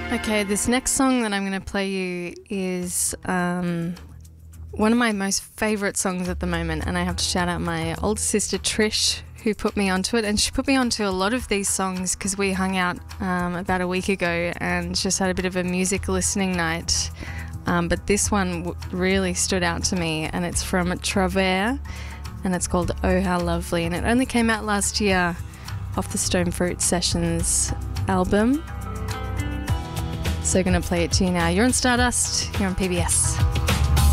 Okay, this next song that I'm going to play you is one of my most favourite songs at the moment, and I have to shout out my older sister Trish, who put me onto it, and she put me onto a lot of these songs because we hung out about a week ago and just had a bit of a music listening night. But this one really stood out to me, and it's from Travers, and it's called Oh How Lovely, and it only came out last year off the Stone Fruit Sessions album. So going to play it to you now. You're on Stardust, you're on PBS.